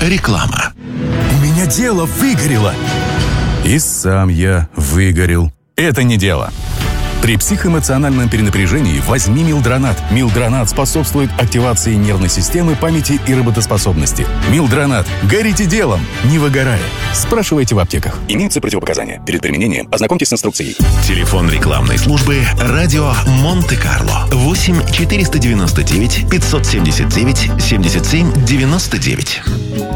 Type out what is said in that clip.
Реклама. У меня дело выгорело. И сам я выгорел. Это не дело. При психоэмоциональном перенапряжении возьми Милдронат. Милдронат способствует активации нервной системы, памяти и работоспособности. Милдронат. Горите делом, не выгорая. Спрашивайте в аптеках. Имеются противопоказания. Перед применением ознакомьтесь с инструкцией. Телефон рекламной службы «Радио Монте-Карло». 8 499 579 77 99.